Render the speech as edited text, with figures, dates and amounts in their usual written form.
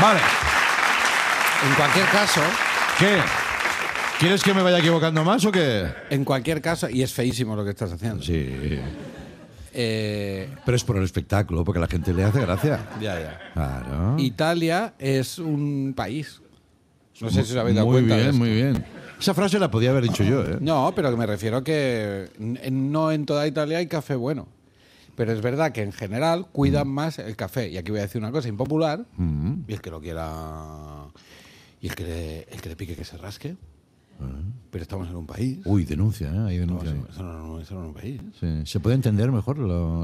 Vale. En cualquier caso, ¿Qué? ¿Quieres que me vaya equivocando más o qué? y es feísimo lo que estás haciendo. Sí. Eh, Pero es por el espectáculo, porque a la gente le hace gracia. ya. Claro. Italia es un país. No sé si os habéis dado Muy cuenta de bien, esto. muy bien. Esa frase la podía haber dicho yo, ¿eh? No, pero que me refiero a que no en toda Italia hay café bueno. Pero es verdad que en general cuidan más el café. Y aquí voy a decir una cosa impopular. Y el que lo quiera... Y el que le pique que se rasque. Pero estamos en un país. Uy, denuncia, ¿eh? Hay denuncia. Eso no es un país. Sí. ¿Se puede entender mejor lo